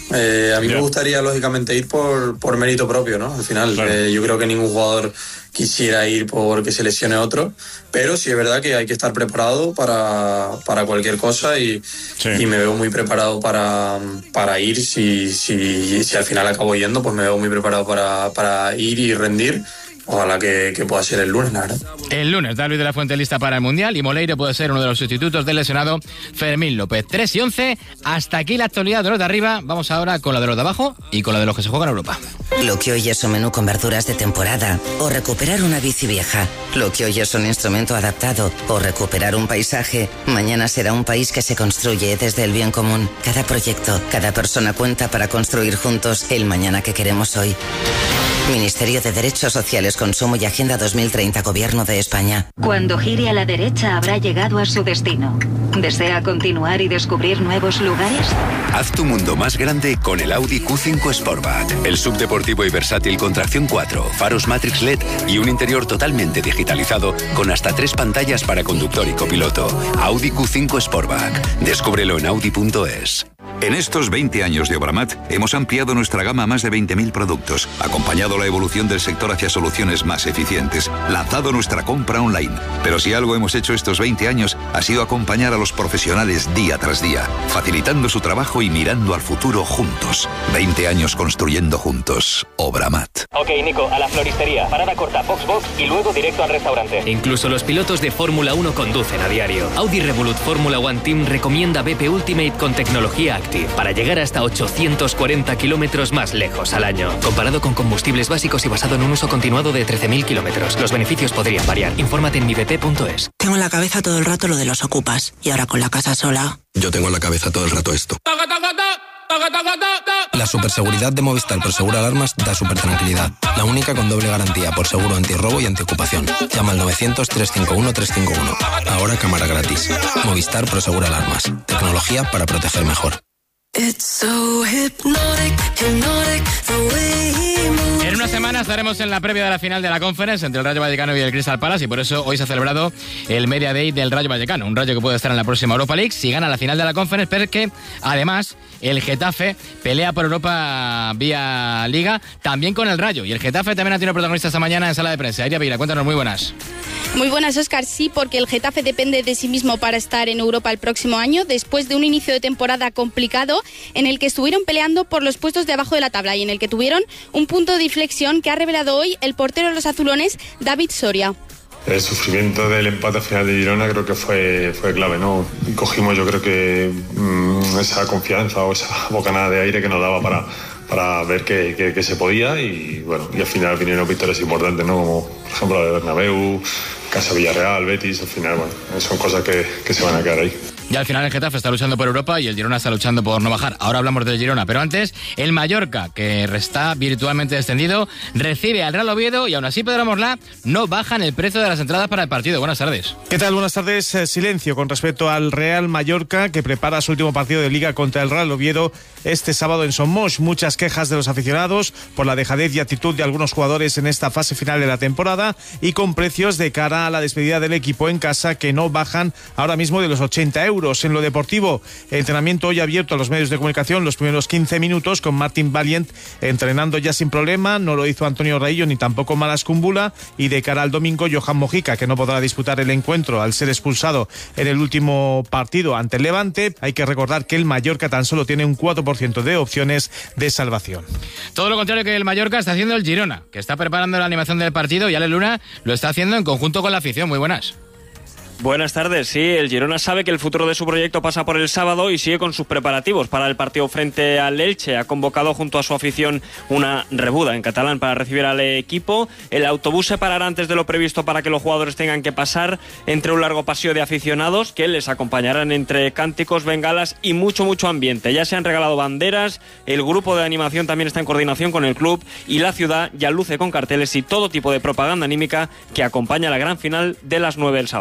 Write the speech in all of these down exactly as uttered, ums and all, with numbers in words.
Eh, a mí yeah. me gustaría, lógicamente, ir por, por mérito propio, ¿no? Al final, claro. eh, yo creo que ningún jugador quisiera ir porque se lesione otro, pero sí es verdad que hay que estar preparado para, para cualquier cosa y, sí. y me veo muy preparado para, para ir. Si, si, si al final acabo yendo, pues me veo muy preparado para, para ir y rendir. Ojalá que, que pueda ser el lunes, la verdad. El lunes, David de la Fuente lista para el Mundial y Moleiro puede ser uno de los sustitutos del lesionado Fermín López. tres y once, hasta aquí la actualidad de los de arriba. Vamos ahora con la de los de abajo y con la de los que se juegan en Europa. Lo que hoy es un menú con verduras de temporada o recuperar una bici vieja. Lo que hoy es un instrumento adaptado o recuperar un paisaje. Mañana será un país que se construye desde el bien común. Cada proyecto, cada persona cuenta para construir juntos el mañana que queremos hoy. Ministerio de Derechos Sociales, Consumo y Agenda dos mil treinta, Gobierno de España. Cuando gire a la derecha habrá llegado a su destino. ¿Desea continuar y descubrir nuevos lugares? Haz tu mundo más grande con el Audi Q cinco Sportback. El subdeportivo y versátil con tracción cuatro, faros Matrix L E D y un interior totalmente digitalizado con hasta tres pantallas para conductor y copiloto. Audi Q cinco Sportback. Descúbrelo en audi punto es. En estos veinte años de Obramat hemos ampliado nuestra gama a más de veinte mil productos, acompañado la evolución del sector hacia soluciones más eficientes, lanzado nuestra compra online. Pero si algo hemos hecho estos veinte años ha sido acompañar a los profesionales día tras día, facilitando su trabajo y mirando al futuro juntos. veinte años construyendo juntos. Obramat. Ok, Nico, a la floristería, parada corta, box box y luego directo al restaurante. Incluso los pilotos de Fórmula uno conducen a diario. Audi Revolut Fórmula One Team recomienda B P Ultimate con tecnología Active para llegar hasta ochocientos cuarenta kilómetros más lejos al año. Comparado con combustibles básicos y basado en un uso continuado de trece mil kilómetros. Los beneficios podrían variar. Infórmate en mi b p punto es. Tengo en la cabeza todo el rato lo de los ocupas. Y ahora con la casa sola... Yo tengo en la cabeza todo el rato esto. La superseguridad de Movistar Prosegura Alarmas da super tranquilidad. La única con doble garantía por seguro antirrobo y antiocupación. Llama al novecientos, trescientos cincuenta y uno, trescientos cincuenta y uno. Ahora cámara gratis. Movistar Prosegura Alarmas. Tecnología para proteger mejor. So hypnotic, hypnotic, en unas semanas estaremos en la previa de la final de la Conference entre el Rayo Vallecano y el Crystal Palace y por eso hoy se ha celebrado el Media Day del Rayo Vallecano, un Rayo que puede estar en la próxima Europa League si gana la final de la Conference, pero que además el Getafe pelea por Europa vía Liga también con el Rayo y el Getafe también ha tenido protagonistas esta mañana en sala de prensa. Iria Vila, cuéntanos, muy buenas. Muy buenas, Óscar. Sí, porque el Getafe depende de sí mismo para estar en Europa el próximo año, después de un inicio de temporada complicado en el que estuvieron peleando por los puestos de abajo de la tabla y en el que tuvieron un punto de inflexión que ha revelado hoy el portero de los azulones, David Soria. El sufrimiento del empate final de Girona creo que fue, fue clave, ¿no? Y cogimos, yo creo que mmm, esa confianza o esa bocanada de aire que nos daba para, para ver que, que, que se podía y bueno, y al final vinieron victorias importantes, ¿no? Como por ejemplo la de Bernabéu, Casa Villarreal, Betis, al final, bueno, son cosas que, que se van a quedar ahí. Y al final el Getafe está luchando por Europa y el Girona está luchando por no bajar. Ahora hablamos del Girona, pero antes el Mallorca, que está virtualmente descendido, recibe al Real Oviedo y aún así Pedro Morlá no bajan el precio de las entradas para el partido. Buenas tardes. ¿Qué tal? Buenas tardes. Eh, silencio con respecto al Real Mallorca, que prepara su último partido de Liga contra el Real Oviedo este sábado en Somos. Muchas quejas de los aficionados por la dejadez y actitud de algunos jugadores en esta fase final de la temporada y con precios de cara a la despedida del equipo en casa que no bajan ahora mismo de los ochenta euros. En lo deportivo, entrenamiento hoy abierto a los medios de comunicación, los primeros quince minutos con Martin Valiant entrenando ya sin problema. No lo hizo Antonio Raillo ni tampoco Malas Kumbula, y de cara al domingo Johan Mojica, que no podrá disputar el encuentro al ser expulsado en el último partido ante el Levante. Hay que recordar que el Mallorca tan solo tiene un cuatro por ciento de opciones de salvación. Todo lo contrario que el Mallorca está haciendo el Girona, que está preparando la animación del partido y Ale Luna lo está haciendo en conjunto con la afición. Muy buenas. Buenas tardes, sí, el Girona sabe que el futuro de su proyecto pasa por el sábado y sigue con sus preparativos para el partido frente al Elche. Ha convocado junto a su afición una rebuda en catalán para recibir al equipo. El autobús se parará antes de lo previsto para que los jugadores tengan que pasar entre un largo pasillo de aficionados que les acompañarán entre cánticos, bengalas y mucho, mucho ambiente. Ya se han regalado banderas, el grupo de animación también está en coordinación con el club y la ciudad ya luce con carteles y todo tipo de propaganda anímica que acompaña la gran final de las nueve del sábado. También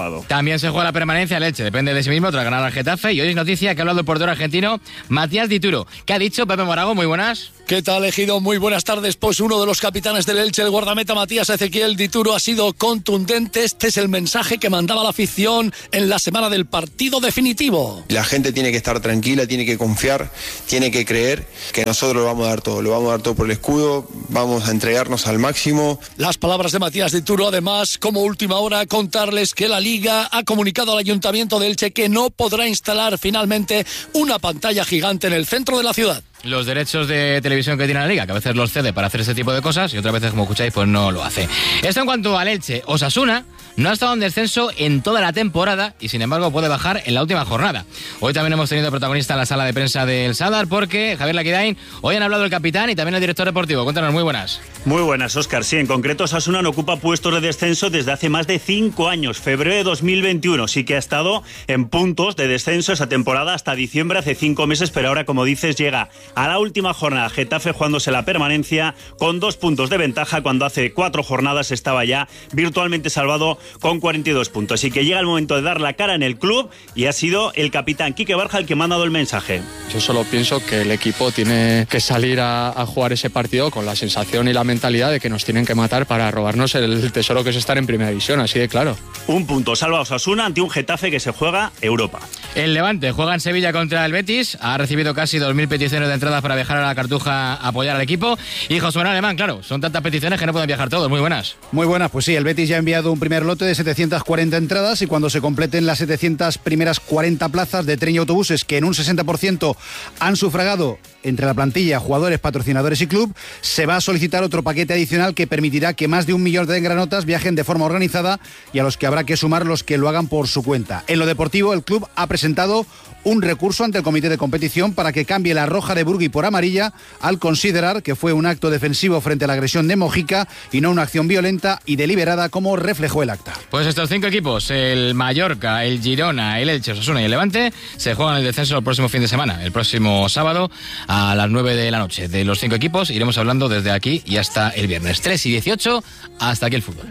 También se juega la permanencia el Elche, depende de sí mismo tras ganar al Getafe. Y hoy es noticia que ha hablado el portero argentino Matías Dituro. ¿Qué ha dicho Pepe Morago? Muy buenas. ¿Qué tal, Ejido? Muy buenas tardes. Pues uno de los capitanes del Elche, el guardameta Matías Ezequiel Dituro, ha sido contundente. Este es el mensaje que mandaba la afición en la semana del partido definitivo. La gente tiene que estar tranquila, tiene que confiar, tiene que creer que nosotros lo vamos a dar todo. Lo vamos a dar todo por el escudo, vamos a entregarnos al máximo. Las palabras de Matías Dituro, además, como última hora, contarles que la Liga ha comunicado al Ayuntamiento de Elche que no podrá instalar finalmente una pantalla gigante en el centro de la ciudad. Los derechos de televisión que tiene la Liga, que a veces los cede para hacer ese tipo de cosas y otras veces, como escucháis, pues no lo hace. Esto en cuanto al Elche. Osasuna no ha estado en descenso en toda la temporada y, sin embargo, puede bajar en la última jornada. Hoy también hemos tenido protagonista en la sala de prensa del Sadar porque, Javier Laquidain, hoy han hablado el capitán y también el director deportivo. Cuéntanos, muy buenas. Muy buenas, Óscar. Sí, en concreto, Osasuna no ocupa puestos de descenso desde hace más de cinco años, febrero de dos mil veintiuno. Sí que ha estado en puntos de descenso esa temporada hasta diciembre, hace cinco meses, pero ahora, como dices, llega a la última jornada. Getafe jugándose la permanencia con dos puntos de ventaja cuando hace cuatro jornadas estaba ya virtualmente salvado con cuarenta y dos puntos. Así que llega el momento de dar la cara en el club y ha sido el capitán Quique Barja el que me ha dado el mensaje. Yo solo pienso que el equipo tiene que salir a, a jugar ese partido con la sensación y la mentalidad de que nos tienen que matar para robarnos el tesoro que es estar en primera división, así de claro. Un punto salva a Osasuna ante un Getafe que se juega Europa. El Levante juega en Sevilla contra el Betis, ha recibido casi dos mil peticiones de entradas para viajar a la Cartuja a apoyar al equipo. Y José Manuel Alemán, claro, son tantas peticiones que no pueden viajar todos. Muy buenas. Muy buenas, pues sí, el Betis ya ha enviado un primer lote de setecientas cuarenta entradas y cuando se completen las setecientas primeras cuarenta plazas de tren y autobuses que en un sesenta por ciento han sufragado entre la plantilla, jugadores, patrocinadores y club, se va a solicitar otro paquete adicional que permitirá que más de un millón de granotas viajen de forma organizada y a los que habrá que sumar los que lo hagan por su cuenta. En lo deportivo, el club ha presentado un recurso ante el comité de competición para que cambie la roja de Burgui por amarilla al considerar que fue un acto defensivo frente a la agresión de Mojica y no una acción violenta y deliberada como reflejó el acta. Pues estos cinco equipos, el Mallorca, el Girona, el Elche, Osasuna y el Levante, se juegan el descenso el próximo fin de semana, el próximo sábado a las nueve de la noche. De los cinco equipos iremos hablando desde aquí y hasta el viernes. tres y dieciocho, hasta aquí el fútbol.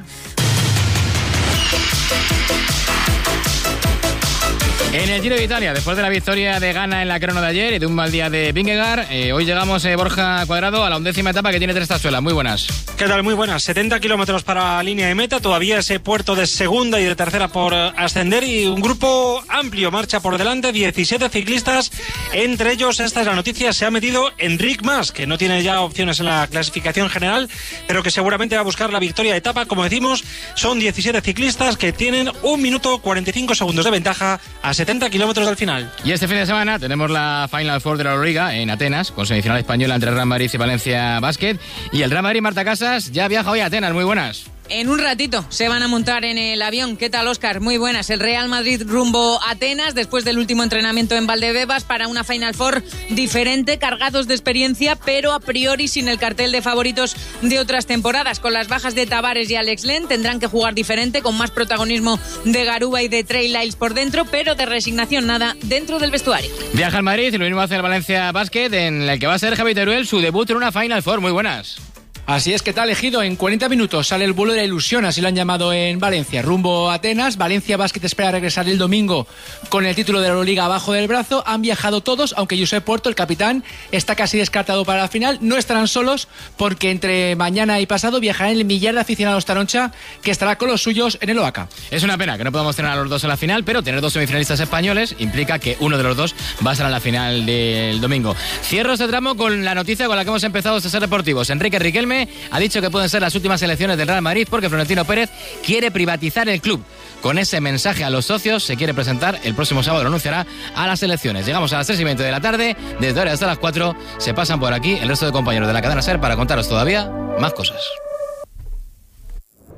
En el Giro de Italia, después de la victoria de Ganna en la crono de ayer y de un mal día de Vingegaard, eh, hoy llegamos, eh, Borja Cuadrado, a la undécima etapa que tiene tres tazuelas. Muy buenas. ¿Qué tal? Muy buenas. setenta kilómetros para la línea de meta, todavía ese puerto de segunda y de tercera por ascender y un grupo amplio marcha por delante, diecisiete ciclistas, entre ellos, esta es la noticia, se ha metido Enric Mas, que no tiene ya opciones en la clasificación general, pero que seguramente va a buscar la victoria de etapa. Como decimos, son diecisiete ciclistas que tienen un minuto cuarenta y cinco segundos de ventaja a setenta kilómetros del final. Y este fin de semana tenemos la Final Four de la Euroliga en Atenas, con semifinal española entre Real Madrid y Valencia Basket. Y el Real Madrid, Marta Casas, ya viaja hoy a Atenas. Muy buenas. En un ratito se van a montar en el avión. ¿Qué tal, Óscar? Muy buenas. El Real Madrid rumbo a Atenas después del último entrenamiento en Valdebebas para una Final Four diferente, cargados de experiencia, pero a priori sin el cartel de favoritos de otras temporadas. Con las bajas de Tavares y Alex Len tendrán que jugar diferente, con más protagonismo de Garuba y de Trey Lyles por dentro, pero de resignación nada dentro del vestuario. Viaja al Madrid y lo mismo hace el Valencia Basket, en el que va a ser Javi Teruel su debut en una Final Four. Muy buenas. Así es, que tal, Ejido. En cuarenta minutos sale el vuelo de la ilusión, así lo han llamado en Valencia, rumbo a Atenas. Valencia Basket espera regresar el domingo con el título de la Euroliga abajo del brazo. Han viajado todos, aunque Josep Puerto, el capitán, está casi descartado para la final. No estarán solos porque entre mañana y pasado viajarán el millar de aficionados Taroncha, que estará con los suyos en el O A C A. Es una pena que no podamos tener a los dos en la final, pero tener dos semifinalistas españoles implica que uno de los dos va a estar en la final del domingo. Cierro este tramo con la noticia con la que hemos empezado estos deportivos. Enrique Riquelme ha dicho que pueden ser las últimas elecciones del Real Madrid porque Florentino Pérez quiere privatizar el club. Con ese mensaje a los socios se quiere presentar el próximo sábado, lo anunciará a las elecciones. Llegamos a las tres y veinte de la tarde, desde ahora hasta las cuatro se pasan por aquí el resto de compañeros de la cadena SER para contaros todavía más cosas.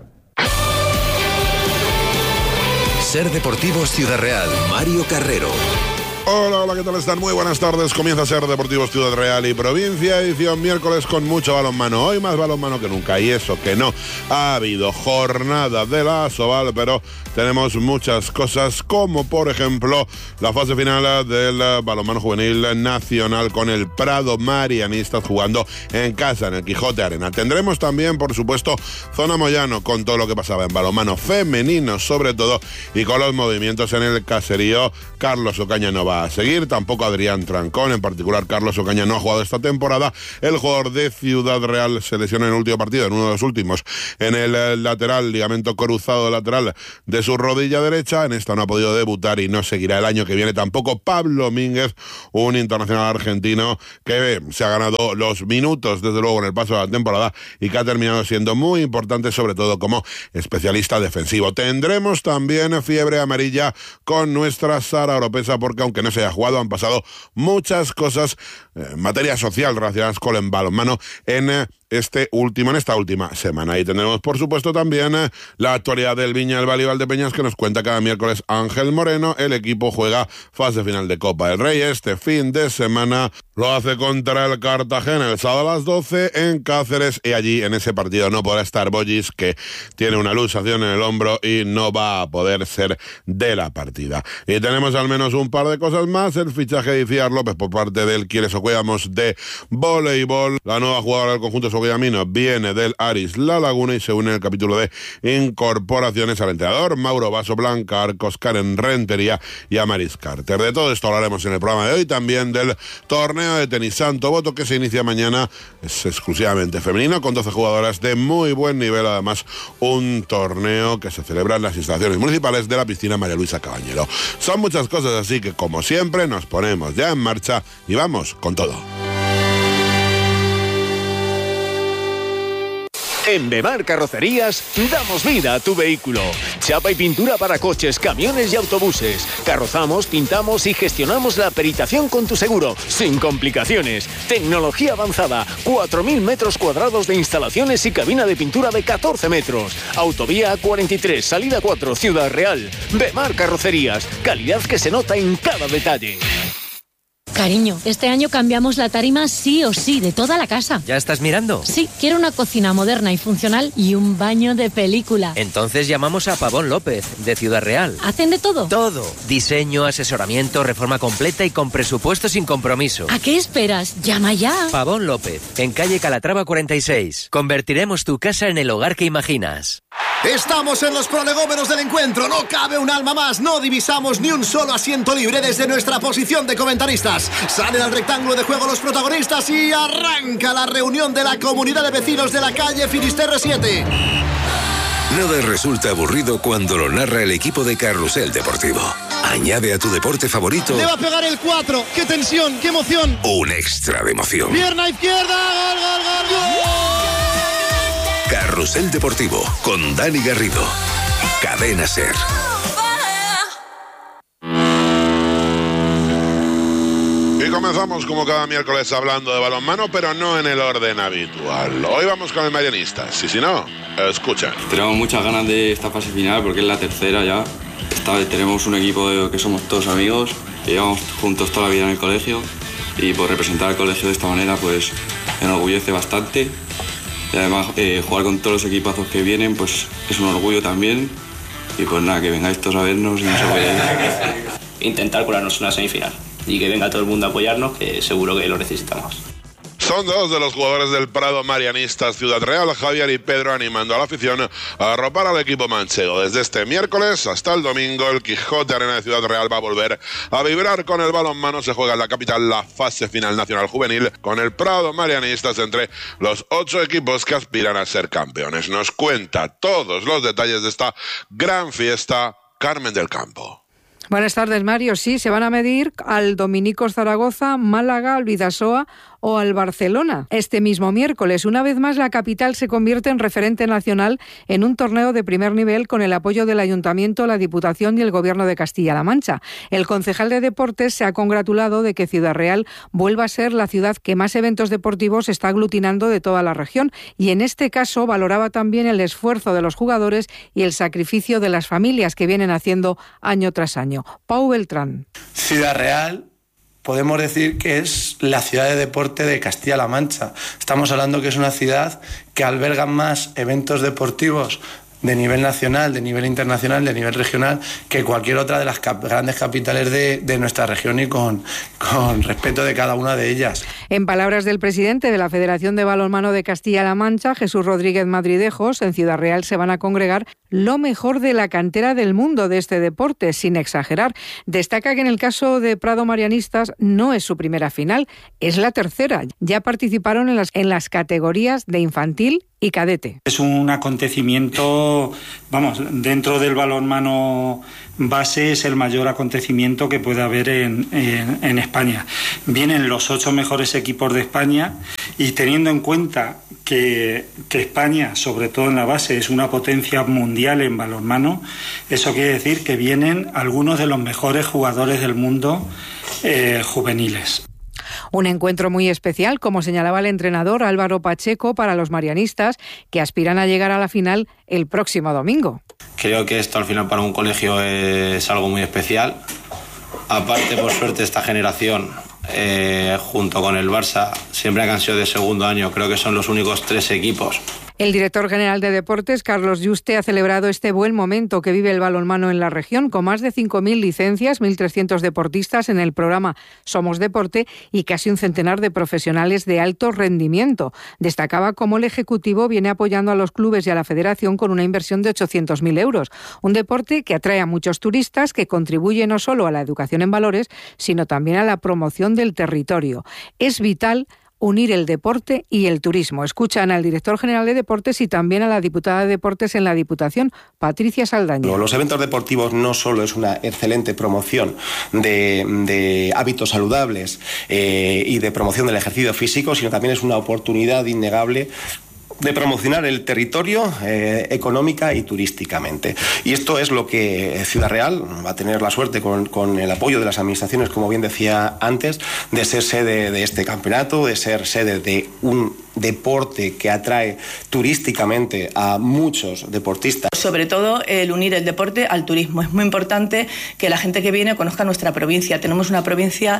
SER Deportivos Ciudad Real, Mario Carrero. Hola, hola, ¿qué tal están? Muy buenas tardes. Comienza a ser Deportivos Ciudad Real y Provincia, edición miércoles con mucho balonmano. Hoy más balonmano que nunca, y eso que no ha habido jornada de la Asobal, pero tenemos muchas cosas, como por ejemplo la fase final del balonmano juvenil nacional con el Prado Marianistas jugando en casa en el Quijote Arena. Tendremos también, por supuesto, Zona Moyano con todo lo que pasaba en balonmano femenino sobre todo, y con los movimientos en el caserío. Carlos Ocaña no va a seguir, tampoco Adrián Trancón, en particular Carlos Ocaña no ha jugado esta temporada. El jugador de Ciudad Real se lesionó en el último partido, en uno de los últimos, en el lateral, ligamento cruzado lateral de su rodilla derecha. En esta no ha podido debutar y no seguirá el año que viene tampoco Pablo Mínguez, un internacional argentino que se ha ganado los minutos desde luego en el paso de la temporada y que ha terminado siendo muy importante, sobre todo como especialista defensivo. Tendremos también fiebre amarilla con nuestra Sara Oropesa, porque aunque no se haya jugado, han pasado muchas cosas en eh, materia social relacionadas con el balonmano en eh, este último, en esta última semana. Y tendremos, por supuesto, también eh, la actualidad del Viña del Valle y Valdepeñas, que nos cuenta cada miércoles Ángel Moreno. El equipo juega fase final de Copa del Rey este fin de semana. Lo hace contra el Cartagena el sábado a las doce en Cáceres, y allí en ese partido no podrá estar Bollis, que tiene una luxación en el hombro y no va a poder ser de la partida. Y tenemos al menos un par de cosas más. El fichaje de Iciar López por parte del Quieres o Cuidamos de voleibol. La nueva jugadora del conjunto Soguillamino viene del Aris La Laguna y se une en el capítulo de incorporaciones al entrenador Mauro Vaso, Blanca Arcos, Karen Rentería y Amaris Carter. De todo esto hablaremos en el programa de hoy, también del torneo de tenis Santo Voto, que se inicia mañana. Es exclusivamente femenino, con doce jugadoras de muy buen nivel, además un torneo que se celebra en las instalaciones municipales de la piscina María Luisa Cabañero. Son muchas cosas, así que como siempre nos ponemos ya en marcha y vamos con todo. En Bemar Carrocerías damos vida a tu vehículo. Chapa y pintura para coches, camiones y autobuses. Carrozamos, pintamos y gestionamos la peritación con tu seguro, sin complicaciones. Tecnología avanzada, cuatro mil metros cuadrados de instalaciones y cabina de pintura de catorce metros. Autovía A cuarenta y tres, salida cuatro, Ciudad Real. Bemar Carrocerías, calidad que se nota en cada detalle. Cariño, este año cambiamos la tarima sí o sí, de toda la casa. ¿Ya estás mirando? Sí, quiero una cocina moderna y funcional y un baño de película. Entonces llamamos a Pavón López, de Ciudad Real. ¿Hacen de todo? Todo. Diseño, asesoramiento, reforma completa y con presupuesto sin compromiso. ¿A qué esperas? ¡Llama ya! Pavón López, en calle Calatrava cuarenta y seis. Convertiremos tu casa en el hogar que imaginas. Estamos en los prolegómenos del encuentro. No cabe un alma más. No divisamos ni un solo asiento libre desde nuestra posición de comentaristas. Salen al rectángulo de juego los protagonistas y arranca la reunión de la comunidad de vecinos de la calle Finisterre siete. Nada resulta aburrido cuando lo narra el equipo de Carrusel Deportivo. Añade a tu deporte favorito... Le va a pegar el cuatro. ¡Qué tensión! ¡Qué emoción! Un extra de emoción. Pierna izquierda. ¡Gol, gol, gol, gol! Carrusel Deportivo con Dani Garrido. Cadena Ser. Y comenzamos como cada miércoles hablando de balonmano, pero no en el orden habitual. Hoy vamos con el Marianistas, y si no, escucha. Tenemos muchas ganas de esta fase final porque es la tercera ya. Esta vez tenemos un equipo de, que somos todos amigos, que llevamos juntos toda la vida en el colegio, y por representar al colegio de esta manera pues me enorgullece bastante. Y además eh, jugar con todos los equipazos que vienen pues es un orgullo también. Y pues nada, que vengáis todos a vernos y nos apoyéis. Intentar colarnos una semifinal y que venga todo el mundo a apoyarnos, que seguro que lo necesitamos. Son dos de los jugadores del Prado Marianistas Ciudad Real, Javier y Pedro, animando a la afición a arropar al equipo manchego. Desde este miércoles hasta el domingo, el Quijote Arena de Ciudad Real va a volver a vibrar con el balonmano. Se juega en la capital la fase final nacional juvenil, con el Prado Marianistas entre los ocho equipos que aspiran a ser campeones. Nos cuenta todos los detalles de esta gran fiesta Carmen del Campo. Buenas tardes, Mario. Sí, se van a medir al Dominicos Zaragoza, Málaga, Albidasoa o al Barcelona. Este mismo miércoles, una vez más, la capital se convierte en referente nacional en un torneo de primer nivel con el apoyo del Ayuntamiento, la Diputación y el Gobierno de Castilla-La Mancha. El concejal de Deportes se ha congratulado de que Ciudad Real vuelva a ser la ciudad que más eventos deportivos está aglutinando de toda la región, y en este caso valoraba también el esfuerzo de los jugadores y el sacrificio de las familias que vienen haciendo año tras año. Pau Beltrán. Ciudad Real, podemos decir que es la ciudad de deporte de Castilla-La Mancha. Estamos hablando que es una ciudad que alberga más eventos deportivos de nivel nacional, de nivel internacional, de nivel regional, que cualquier otra de las cap- grandes capitales de, de nuestra región, y con, con respeto de cada una de ellas. En palabras del presidente de la Federación de Balonmano de Castilla-La Mancha, Jesús Rodríguez Madridejos, en Ciudad Real se van a congregar lo mejor de la cantera del mundo de este deporte, sin exagerar. Destaca que en el caso de Prado Marianistas no es su primera final, es la tercera. Ya participaron en las, en las categorías de infantil y cadete. Es un acontecimiento, vamos, dentro del balonmano base es el mayor acontecimiento que puede haber en, en, en España. Vienen los ocho mejores equipos de España, y teniendo en cuenta que, que España, sobre todo en la base, es una potencia mundial en balonmano, eso quiere decir que vienen algunos de los mejores jugadores del mundo eh, juveniles. Un encuentro muy especial, como señalaba el entrenador Álvaro Pacheco, para los marianistas, que aspiran a llegar a la final el próximo domingo. Creo que esto al final para un colegio es algo muy especial. Aparte, por suerte, esta generación, eh, junto con el Barça, siempre que han sido de segundo año, creo que son los únicos tres equipos. El director general de Deportes, Carlos Yuste, ha celebrado este buen momento que vive el balonmano en la región, con más de cinco mil licencias, mil trescientos deportistas en el programa Somos Deporte y casi un centenar de profesionales de alto rendimiento. Destacaba cómo el Ejecutivo viene apoyando a los clubes y a la Federación con una inversión de ochocientos mil euros. Un deporte que atrae a muchos turistas, que contribuye no solo a la educación en valores, sino también a la promoción del territorio. Es vital unir el deporte y el turismo. Escuchan al director general de Deportes y también a la diputada de Deportes en la Diputación, Patricia Saldaña. Los eventos deportivos no solo es una excelente promoción de, de hábitos saludables eh, y de promoción del ejercicio físico, sino también es una oportunidad innegable de promocionar el territorio eh, económica y turísticamente. Y esto es lo que Ciudad Real va a tener la suerte, con, con el apoyo de las administraciones, como bien decía antes, de ser sede de este campeonato, de ser sede de un deporte que atrae turísticamente a muchos deportistas. Sobre todo el unir el deporte al turismo. Es muy importante que la gente que viene conozca nuestra provincia. Tenemos una provincia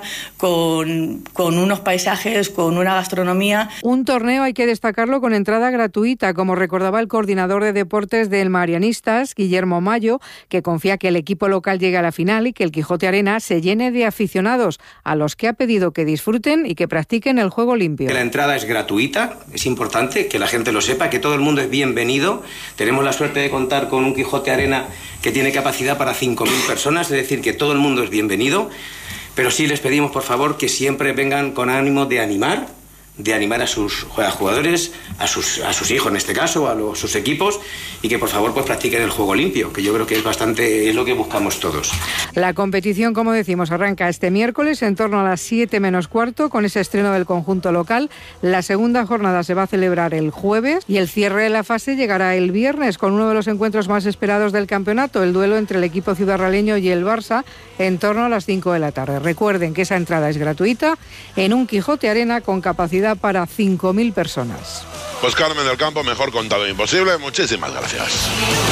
con, con unos paisajes, con una gastronomía. Un torneo, hay que destacarlo, con entrada gratuita, como recordaba el coordinador de deportes del Marianistas, Guillermo Mayo, que confía que el equipo local llegue a la final y que el Quijote Arena se llene de aficionados, a los que ha pedido que disfruten y que practiquen el juego limpio. La entrada es gratuita, es importante que la gente lo sepa, que todo el mundo es bienvenido. Tenemos la suerte de contar con un Quijote Arena que tiene capacidad para cinco mil personas, es decir, que todo el mundo es bienvenido, pero sí les pedimos, por favor, que siempre vengan con ánimo de animar, de animar a sus jugadores, a sus, a sus hijos en este caso, a los, sus equipos, y que por favor pues practiquen el juego limpio, que yo creo que es bastante, es lo que buscamos todos. La competición, como decimos, arranca este miércoles en torno a las siete menos cuarto, con ese estreno del conjunto local. La segunda jornada se va a celebrar el jueves y el cierre de la fase llegará el viernes, con uno de los encuentros más esperados del campeonato, el duelo entre el equipo ciudadraleño y el Barça, en torno a las cinco de la tarde. Recuerden que esa entrada es gratuita en un Quijote Arena con capacidad para cinco mil personas. Pues Carmen del Campo, mejor contado imposible. Muchísimas gracias.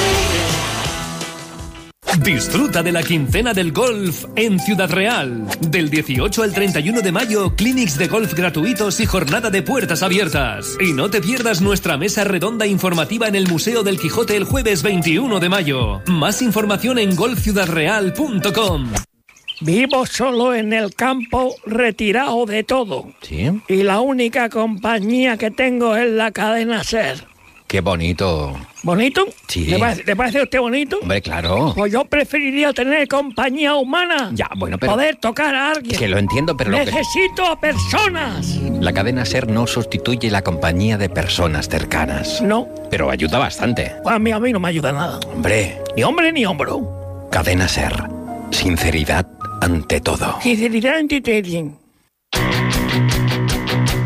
Disfruta de la quincena del golf en Ciudad Real. Del dieciocho al treinta y uno de mayo, clinics de golf gratuitos y jornada de puertas abiertas. Y no te pierdas nuestra mesa redonda informativa en el Museo del Quijote el jueves veintiuno de mayo. Más información en golf ciudad real punto com. Vivo solo en el campo, retirado de todo. ¿Sí? Y la única compañía que tengo es la cadena SER. ¡Qué bonito! ¿Bonito? Sí. ¿Le parece, ¿le parece a usted bonito? Hombre, claro. Pues yo preferiría tener compañía humana. Ya, bueno, pero... Poder tocar a alguien. Que lo entiendo, pero... Necesito lo que... a personas. La cadena SER no sustituye la compañía de personas cercanas. No. Pero ayuda bastante. Pues a mí, a mí no me ayuda nada. Hombre. Ni hombre ni hombro. Cadena SER. Sinceridad ante todo. Sinceridad ante todo.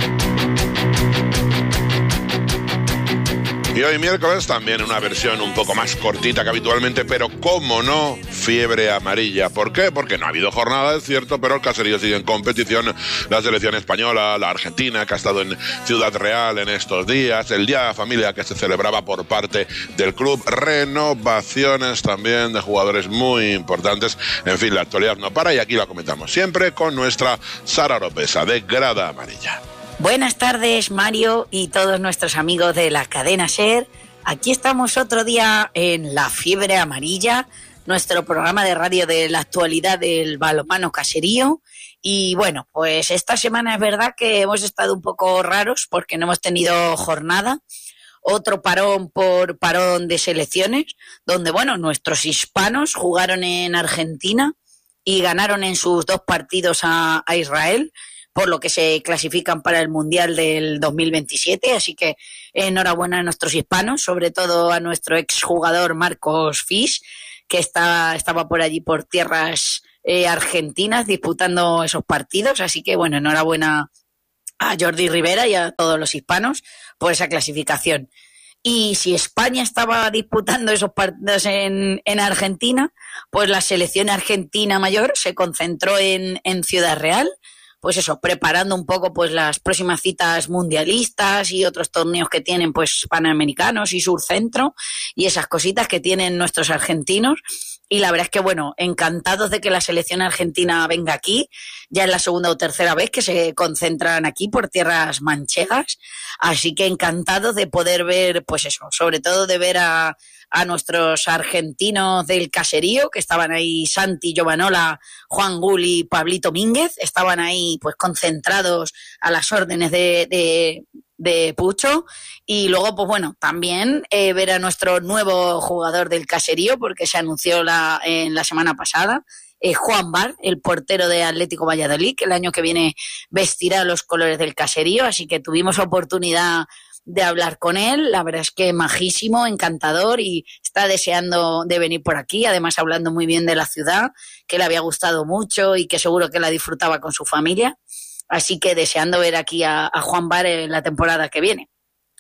Y hoy miércoles también una versión un poco más cortita que habitualmente, pero cómo no, fiebre amarilla. ¿Por qué? Porque no ha habido jornada, es cierto, pero el caserío sigue en competición. La selección española, la argentina, que ha estado en Ciudad Real en estos días, el Día de la Familia que se celebraba por parte del club, renovaciones también de jugadores muy importantes. En fin, la actualidad no para y aquí la comentamos siempre con nuestra Sara Oropesa de Grada Amarilla. Buenas tardes, Mario y todos nuestros amigos de la cadena SER. Aquí estamos otro día en La Fiebre Amarilla, nuestro programa de radio de la actualidad del balonmano caserío. Y bueno, pues esta semana es verdad que hemos estado un poco raros porque no hemos tenido jornada. Otro parón por parón de selecciones, donde, bueno, nuestros hispanos jugaron en Argentina y ganaron en sus dos partidos a, a Israel, por lo que se clasifican para el Mundial del dos mil veintisiete, así que enhorabuena a nuestros hispanos, sobre todo a nuestro exjugador Marcos Fish, que está, estaba por allí por tierras eh, argentinas disputando esos partidos, así que bueno, enhorabuena a Jordi Rivera y a todos los hispanos por esa clasificación. Y si España estaba disputando esos partidos en, en Argentina, pues la selección argentina mayor se concentró en, en Ciudad Real, pues eso, preparando un poco pues las próximas citas mundialistas y otros torneos que tienen pues panamericanos y surcentro y esas cositas que tienen nuestros argentinos. Y la verdad es que, bueno, encantados de que la selección argentina venga aquí. Ya es la segunda o tercera vez que se concentran aquí por tierras manchegas. Así que encantados de poder ver, pues eso, sobre todo de ver a, a nuestros argentinos del caserío, que estaban ahí Santi, Giovanola, Juan Guli y Pablito Mínguez. Estaban ahí, pues, concentrados a las órdenes de... de de Pucho. Y luego, pues bueno, también eh, ver a nuestro nuevo jugador del caserío, porque se anunció la, en la semana pasada, eh, Juan Bar, el portero de Atlético Valladolid, que el año que viene vestirá los colores del caserío, así que tuvimos oportunidad de hablar con él. La verdad es que majísimo, encantador, y está deseando de venir por aquí, además hablando muy bien de la ciudad, que le había gustado mucho y que seguro que la disfrutaba con su familia. Así que deseando ver aquí a, a Juan Bar en la temporada que viene.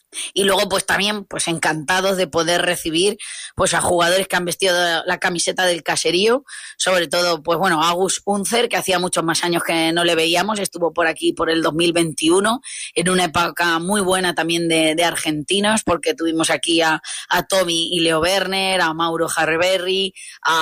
Y luego, pues también, pues encantados de poder recibir pues a jugadores que han vestido la camiseta del caserío, sobre todo, pues bueno, Agus Unzer, que hacía muchos más años que no le veíamos, estuvo por aquí por el dos mil veintiuno, en una época muy buena también de, de argentinos, porque tuvimos aquí a, a Tommy y Leo Werner, a Mauro Jarreberry,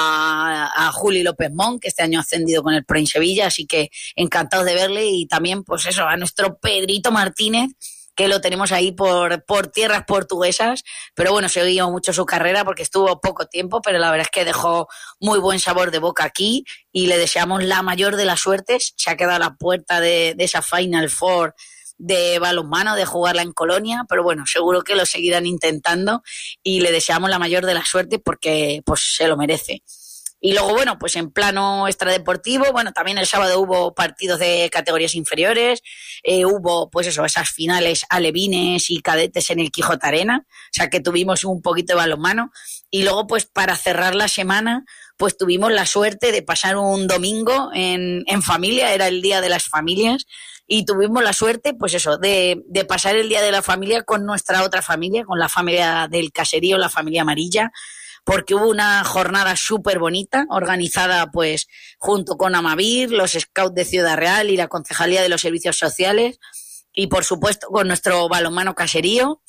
a, a Juli López Mon, que este año ha ascendido con el Pro en Sevilla, así que encantados de verle, y también, pues eso, a nuestro Pedrito Martínez, que lo tenemos ahí por, por tierras portuguesas, pero bueno, seguimos mucho su carrera porque estuvo poco tiempo, pero la verdad es que dejó muy buen sabor de boca aquí y le deseamos la mayor de las suertes. Se ha quedado a la puerta de, de esa Final Four de balonmano, de jugarla en Colonia, pero bueno, seguro que lo seguirán intentando y le deseamos la mayor de las suertes porque pues se lo merece. Y luego, bueno, pues en plano extradeportivo, bueno, también el sábado hubo partidos de categorías inferiores, eh, hubo, pues eso, esas finales alevines y cadetes en el Quijote Arena, o sea que tuvimos un poquito de balonmano. Y luego, pues para cerrar la semana, pues tuvimos la suerte de pasar un domingo en, en familia, era el Día de las Familias, y tuvimos la suerte, pues eso, de, de pasar el Día de la Familia con nuestra otra familia, con la familia del caserío, la familia amarilla, porque hubo una jornada súper bonita, organizada pues junto con Amavir, los Scouts de Ciudad Real y la Concejalía de los Servicios Sociales, y por supuesto con nuestro balonmano caserío,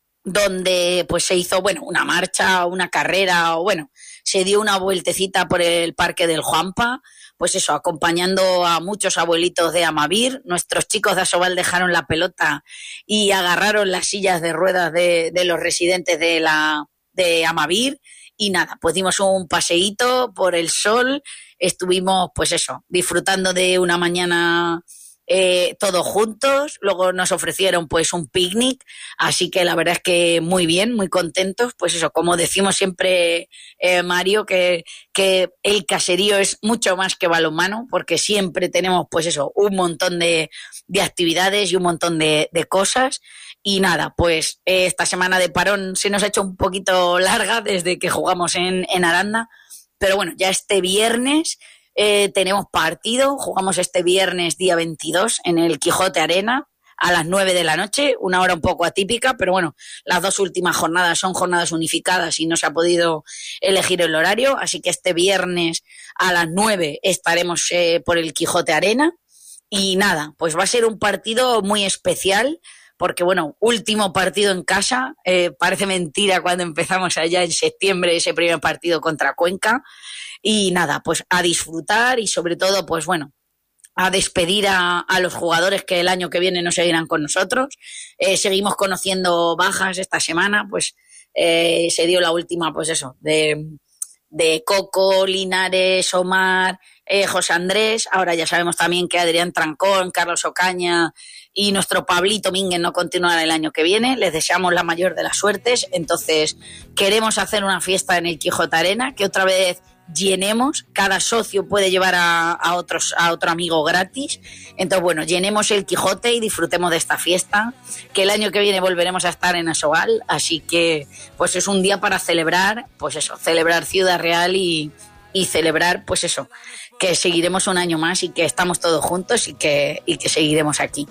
donde pues se hizo, bueno, una marcha, una carrera, o bueno, se dio una vueltecita por el Parque del Juanpa, pues eso, acompañando a muchos abuelitos de Amavir. Nuestros chicos de Asobal dejaron la pelota y agarraron las sillas de ruedas de, de los residentes de la de Amavir. Y nada, pues dimos un paseíto por el sol, estuvimos, pues eso, disfrutando de una mañana eh, todos juntos, luego nos ofrecieron pues un picnic, así que la verdad es que muy bien, muy contentos, pues eso, como decimos siempre, eh, Mario, que, que el caserío es mucho más que balonmano, porque siempre tenemos pues eso, un montón de, de actividades y un montón de, de cosas. Y nada, pues eh, esta semana de parón se nos ha hecho un poquito larga desde que jugamos en, en Aranda, pero bueno, ya este viernes eh, tenemos partido, jugamos este viernes día veintidós en el Quijote Arena a las nueve de la noche, una hora un poco atípica, pero bueno, las dos últimas jornadas son jornadas unificadas y no se ha podido elegir el horario, así que este viernes a las nueve estaremos eh, por el Quijote Arena. Y nada, pues va a ser un partido muy especial, porque bueno, último partido en casa, eh, parece mentira cuando empezamos allá en septiembre ese primer partido contra Cuenca, y nada, pues a disfrutar y sobre todo, pues bueno, a despedir a, a los jugadores que el año que viene no seguirán con nosotros. Eh, seguimos conociendo bajas esta semana, pues eh, se dio la última, pues eso, de, de Coco, Linares, Omar, eh, José Andrés. Ahora ya sabemos también que Adrián Trancón, Carlos Ocaña y nuestro Pablito Mínguez no continuarán el año que viene. Les deseamos la mayor de las suertes. Entonces queremos hacer una fiesta en el Quijote Arena, que otra vez llenemos. Cada socio puede llevar a, a, otros, a otro amigo gratis. Entonces, bueno, llenemos el Quijote y disfrutemos de esta fiesta, que el año que viene volveremos a estar en Asobal. Así que, pues es un día para celebrar, pues eso, celebrar Ciudad Real y, y celebrar, pues eso, que seguiremos un año más y que estamos todos juntos y que, y que seguiremos aquí.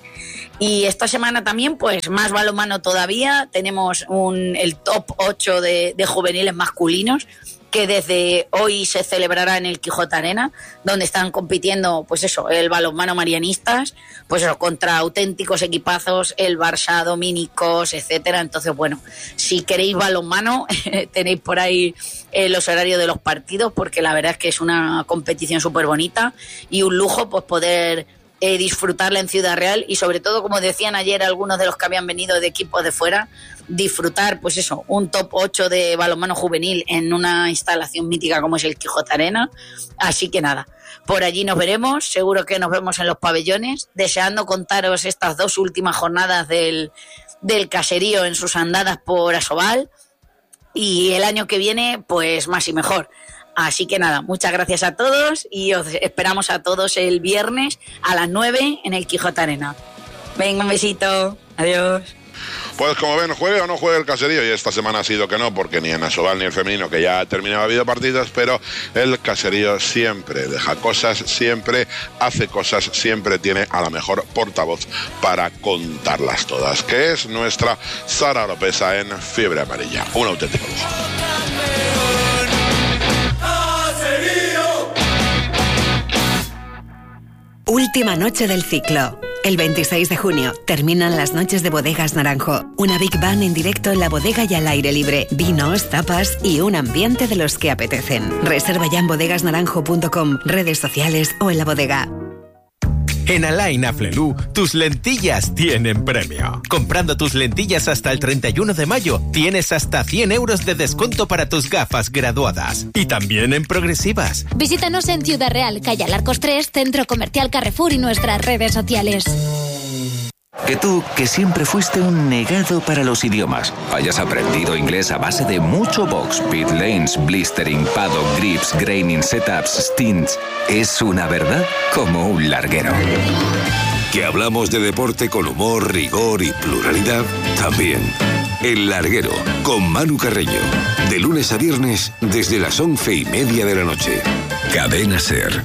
Y esta semana también, pues más balonmano todavía. Tenemos un, el top ocho de, de juveniles masculinos, que desde hoy se celebrará en el Quijote Arena, donde están compitiendo, pues eso, el balonmano marianistas, pues eso, contra auténticos equipazos, el Barça, Dominicos, etcétera. Entonces, bueno, si queréis balonmano, tenéis por ahí eh, los horarios de los partidos, porque la verdad es que es una competición súper bonita y un lujo, pues poder eh, disfrutarla en Ciudad Real y sobre todo, como decían ayer algunos de los que habían venido de equipos de fuera, disfrutar, pues eso, un top ocho de balonmano juvenil en una instalación mítica como es el Quijote Arena. Así que nada, por allí nos veremos, seguro que nos vemos en los pabellones, deseando contaros estas dos últimas jornadas del, del caserío en sus andadas por Asobal, y el año que viene, pues más y mejor. Así que nada, muchas gracias a todos y os esperamos a todos el viernes a las nueve en el Quijote Arena. Venga, un besito, adiós. Pues como ven, juegue o no juegue el caserío, y esta semana ha sido que no, porque ni en Asobal ni el femenino, que ya ha terminado, ha habido partidos, pero el caserío siempre deja cosas, siempre hace cosas, siempre tiene a la mejor portavoz para contarlas todas, que es nuestra Sara Oropesa en Fiebre Amarilla. Un auténtico lujo. Última noche del ciclo. El veintiséis de junio terminan las noches de Bodegas Naranjo. Una Big Band en directo en la bodega y al aire libre. Vinos, tapas y un ambiente de los que apetecen. Reserva ya en bodegas naranjo punto com, redes sociales o en la bodega. En Alain Afflelou, tus lentillas tienen premio. Comprando tus lentillas hasta el treinta y uno de mayo, tienes hasta cien euros de descuento para tus gafas graduadas. Y también en progresivas. Visítanos en Ciudad Real, calle Alarcos tres, Centro Comercial Carrefour y nuestras redes sociales. Que tú, que siempre fuiste un negado para los idiomas, hayas aprendido inglés a base de mucho box, pit lanes, blistering, paddock, grips, graining, setups, stints, es una verdad como un larguero. Que hablamos de deporte con humor, rigor y pluralidad, también. El Larguero, con Manu Carreño, de lunes a viernes desde las once y media de la noche. Cadena SER.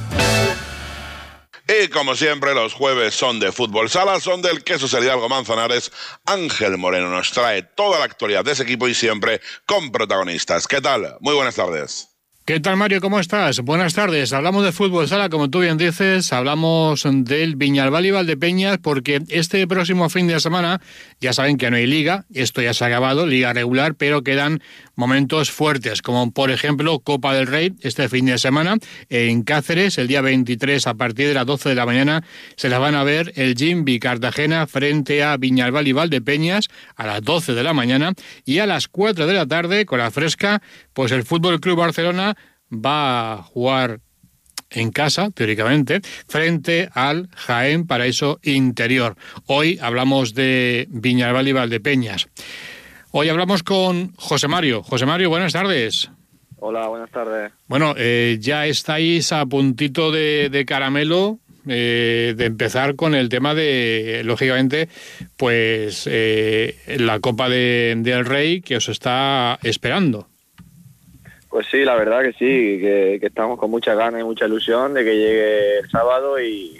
Y como siempre, los jueves son de Fútbol Sala, son del Queso Hidalgo Manzanares. Ángel Moreno nos trae toda la actualidad de ese equipo y siempre con protagonistas. ¿Qué tal? Muy buenas tardes. ¿Qué tal, Mario? ¿Cómo estás? Buenas tardes. Hablamos de Fútbol Sala, como tú bien dices, hablamos del Viñalbal y Valdepeñas, porque este próximo fin de semana, ya saben que no hay liga, esto ya se ha acabado, liga regular, pero quedan momentos fuertes, como por ejemplo Copa del Rey, este fin de semana, en Cáceres, el día veintitrés, a partir de las doce de la mañana, se las van a ver el Jimbi Cartagena frente a Viñalbal y Valdepeñas, a las doce de la mañana, y a las cuatro de la tarde, con la fresca, pues el Fútbol Club Barcelona va a jugar en casa, teóricamente, frente al Jaén Paraíso Interior. Hoy hablamos de Viñalbal y Valdepeñas. Hoy hablamos con José Mario. José Mario, buenas tardes. Hola, buenas tardes. Bueno, eh, ya estáis a puntito de, de caramelo, eh, de empezar con el tema de, lógicamente, pues eh, la Copa de, del Rey que os está esperando. Pues sí, la verdad que sí, que, que estamos con muchas ganas y mucha ilusión de que llegue el sábado y,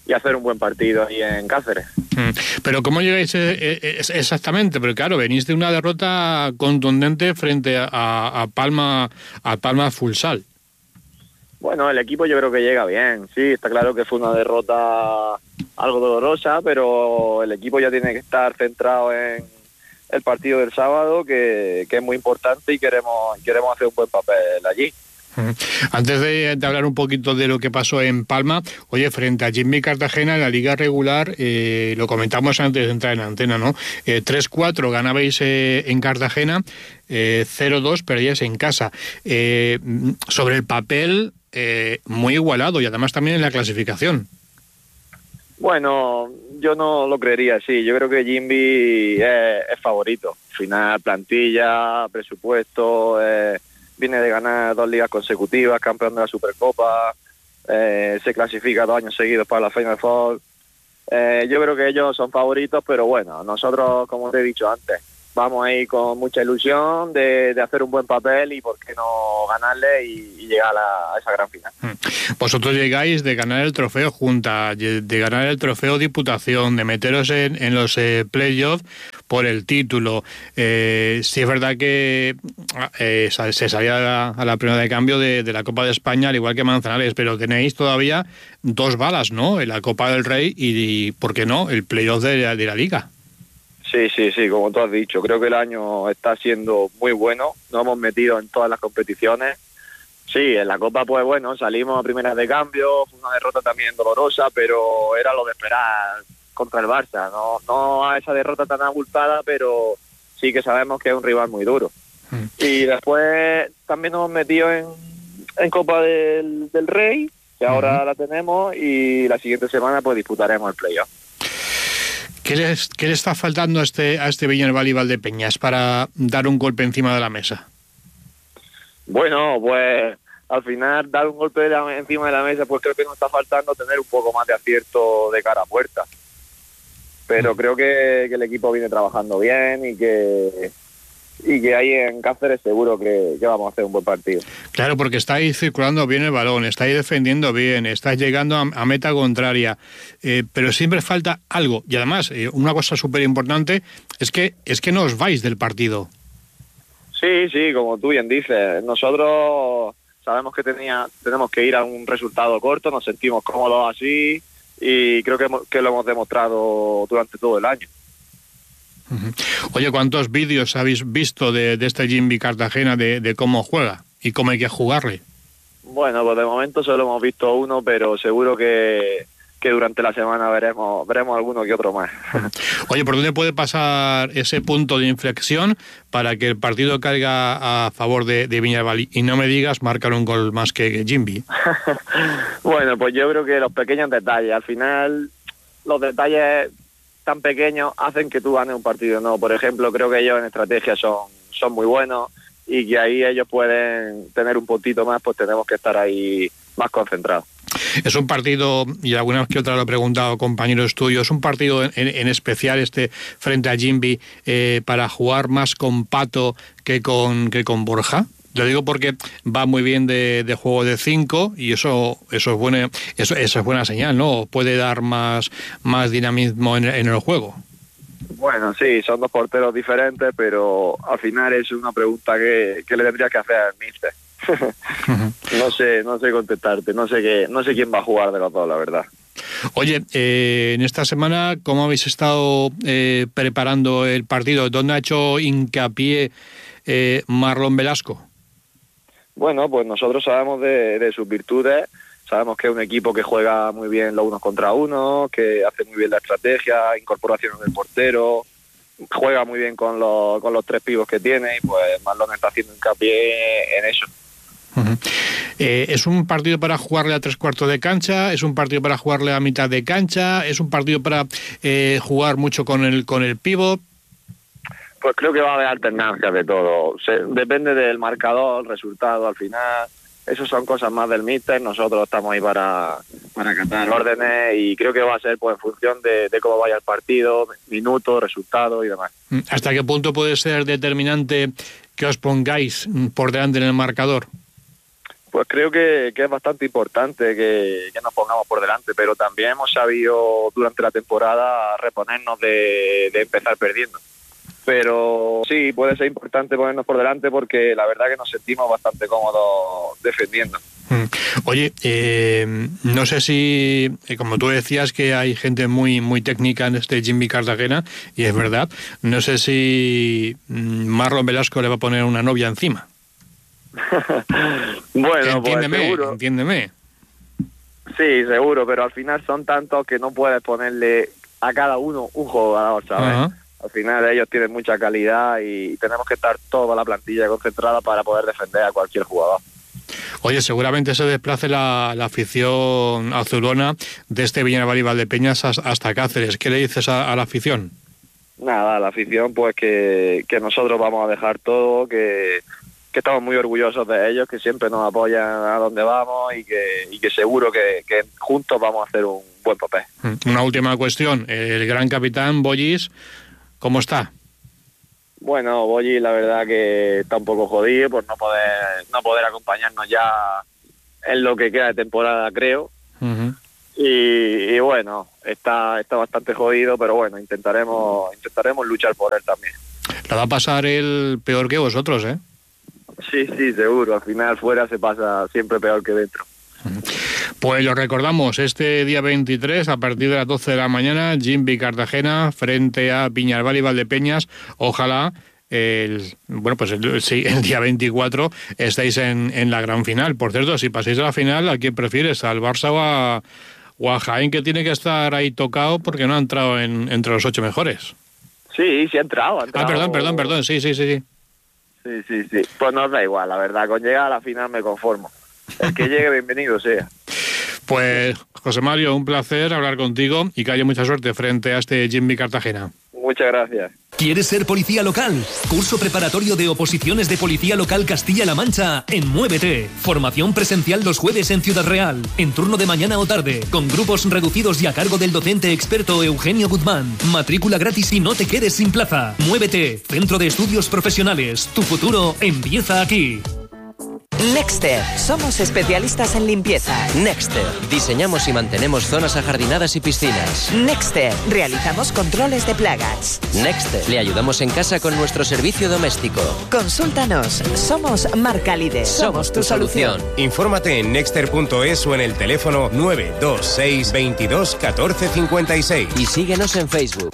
y hacer un buen partido ahí en Cáceres. Pero ¿cómo llegáis eh, eh, exactamente? Porque claro, venís de una derrota contundente frente a, a Palma a Palma Futsal. Bueno, el equipo yo creo que llega bien, sí, está claro que fue una derrota algo dolorosa, pero el equipo ya tiene que estar centrado en el partido del sábado, que, que es muy importante y queremos, queremos hacer un buen papel allí. Antes de, de hablar un poquito de lo que pasó en Palma, oye, frente a Jimby Cartagena en la liga regular, eh, lo comentamos antes de entrar en la antena, ¿no? Eh, tres cuatro ganabais eh, en Cartagena, eh, cero dos perdíais en casa. Eh, sobre el papel, eh, muy igualado y además también en la clasificación. Bueno, yo no lo creería así. Yo creo que Jimby es, es favorito. Final, plantilla, presupuesto, eh, viene de ganar dos ligas consecutivas, campeón de la Supercopa, eh, se clasifica dos años seguidos para la Final Four. Eh, yo creo que ellos son favoritos, pero bueno, nosotros, como te he dicho antes, vamos a ir con mucha ilusión de, de hacer un buen papel y por qué no ganarle y, y llegar a, la, a esa gran final. Vosotros llegáis de ganar el trofeo Junta, de ganar el trofeo Diputación, de meteros en, en los eh, playoffs por el título. Eh, sí es verdad que eh, se salía a la, a la primera de cambio de, de la Copa de España, al igual que Manzanares, pero tenéis todavía dos balas, ¿no? En la Copa del Rey y, y ¿por qué no?, el playoff de la, de la Liga. Sí, sí, sí, como tú has dicho, creo que el año está siendo muy bueno, nos hemos metido en todas las competiciones. Sí, en la Copa, pues bueno, salimos a primeras de cambio, fue una derrota también dolorosa, pero era lo de esperar contra el Barça, no, no a esa derrota tan abultada, pero sí que sabemos que es un rival muy duro. Mm. Y después también nos hemos metido en, en Copa del, del Rey, que ahora mm. la tenemos, y la siguiente semana pues disputaremos el playoff. ¿Qué le, ¿Qué le está faltando a este, a este Viñalbal y Valdepeñas para dar un golpe encima de la mesa? Bueno, pues al final dar un golpe de la, encima de la mesa, pues creo que nos está faltando tener un poco más de acierto de cara a puerta. Pero mm. creo que, que el equipo viene trabajando bien y que y que ahí en Cáceres seguro que, que vamos a hacer un buen partido. Claro, porque estáis circulando bien el balón, estáis defendiendo bien, estáis llegando a, a meta contraria, eh, pero siempre falta algo. Y además, eh, una cosa súper importante es que es que no os vais del partido. Sí, sí, como tú bien dices, nosotros sabemos que tenía tenemos que ir a un resultado corto, nos sentimos cómodos así y creo que, que lo hemos demostrado durante todo el año. Oye, ¿cuántos vídeos habéis visto de, de este Jimby Cartagena de, de cómo juega y cómo hay que jugarle? Bueno, pues de momento solo hemos visto uno, pero seguro que, que durante la semana veremos veremos alguno que otro más. Oye, ¿por dónde puede pasar ese punto de inflexión para que el partido caiga a favor de, de Viñalbal? Y no me digas marcar un gol más que Jimby. Bueno, pues yo creo que los pequeños detalles, al final los detalles tan pequeños hacen que tú ganes un partido, ¿no? Por ejemplo, creo que ellos en estrategia son, son muy buenos y que ahí ellos pueden tener un puntito más, pues tenemos que estar ahí más concentrados. Es un partido, y alguna vez que otra lo he preguntado a compañeros tuyos, es un partido en, en especial este frente a Jimby eh, para jugar más con Pato que con, que con Borja. Lo digo porque va muy bien de, de juego de cinco y eso eso es buena eso, eso es buena señal, ¿no? Puede dar más más dinamismo en, en el juego. Bueno, sí, son dos porteros diferentes, pero al final es una pregunta que, que le tendría que hacer al míster. Uh-huh. No sé, no sé contestarte, no sé qué, no sé quién va a jugar de los dos, la verdad. Oye, eh, en esta semana, ¿cómo habéis estado eh, preparando el partido? ¿Dónde ha hecho hincapié eh, Marlon Velasco? Bueno, pues nosotros sabemos de, de sus virtudes, sabemos que es un equipo que juega muy bien los unos contra uno, que hace muy bien la estrategia, incorporaciones del portero, juega muy bien con los, con los tres pibos que tiene y pues Marlon está haciendo hincapié en eso. Uh-huh. Eh, ¿Es un partido para jugarle a tres cuartos de cancha? ¿Es un partido para jugarle a mitad de cancha? ¿Es un partido para eh, jugar mucho con el, con el pívot? Pues creo que va a haber alternancias de todo. Se, depende del marcador, el resultado al final. Eso son cosas más del míster. Nosotros estamos ahí para, para acatar órdenes y creo que va a ser pues en función de, de cómo vaya el partido, minutos, resultados y demás. ¿Hasta qué punto puede ser determinante que os pongáis por delante en el marcador? Pues creo que, que es bastante importante que, que nos pongamos por delante, pero también hemos sabido durante la temporada reponernos de, de empezar perdiendo. Pero sí, puede ser importante ponernos por delante porque la verdad que nos sentimos bastante cómodos defendiendo. Oye, eh, no sé si, eh, como tú decías que hay gente muy muy técnica en este Jimmy Cartagena, y es verdad, no sé si Marlon Velasco le va a poner una novia encima. Bueno, entiéndeme, pues seguro. entiéndeme. Sí, seguro, pero al final son tantos que no puedes ponerle a cada uno un jugador, ¿sabes? Ajá. Al final ellos tienen mucha calidad y tenemos que estar toda la plantilla concentrada para poder defender a cualquier jugador. Oye, seguramente se desplace la, la afición azulona de este Viñalbal Valdepeñas hasta Cáceres. ¿Qué le dices a, a la afición? Nada, la afición pues que, que nosotros vamos a dejar todo, que, que estamos muy orgullosos de ellos, que siempre nos apoyan a donde vamos y que, y que seguro que, que juntos vamos a hacer un buen papel. Una última cuestión, el gran capitán Bollis, ¿cómo está? Bueno, Bolli la verdad que está un poco jodido por no poder no poder acompañarnos ya en lo que queda de temporada, creo. Uh-huh. Y, y bueno, está está bastante jodido, pero bueno, intentaremos intentaremos luchar por él también. La va a pasar él peor que vosotros, ¿eh? Sí, sí, seguro. Al final fuera se pasa siempre peor que dentro. Pues lo recordamos, este día veintitrés, a partir de las doce de la mañana, Jimby Cartagena frente a Viñalbal y Valdepeñas. Ojalá el bueno pues el, sí, el día veinticuatro estáis en, en la gran final. Por cierto, si pasáis a la final, ¿a quién prefieres? ¿Al Barça o a, o a Jaén, que tiene que estar ahí tocado porque no ha entrado en, entre los ocho mejores? Sí, sí ha entrado, ha entrado. Ah, perdón, perdón, perdón, sí, sí, sí, sí. Sí, sí, sí. Pues nos da igual, la verdad, con llegar a la final me conformo. El que llegue, bienvenido sea. Pues, José Mario, un placer hablar contigo y que haya mucha suerte frente a este Jimby Cartagena. Muchas gracias. ¿Quieres ser policía local? Curso preparatorio de oposiciones de Policía Local Castilla-La Mancha en Muévete. Formación presencial los jueves en Ciudad Real, en turno de mañana o tarde, con grupos reducidos y a cargo del docente experto Eugenio Guzmán. Matrícula gratis y no te quedes sin plaza. Muévete, Centro de Estudios Profesionales. Tu futuro empieza aquí. Nexter. Somos especialistas en limpieza. Nexter. Diseñamos y mantenemos zonas ajardinadas y piscinas. Nexter. Realizamos controles de plagas. Nexter. Le ayudamos en casa con nuestro servicio doméstico. Consúltanos. Somos marca líder. Somos tu solución. Infórmate en nexter punto es o en el teléfono nueve dos seis veintidós catorce cincuenta y seis. Y síguenos en Facebook.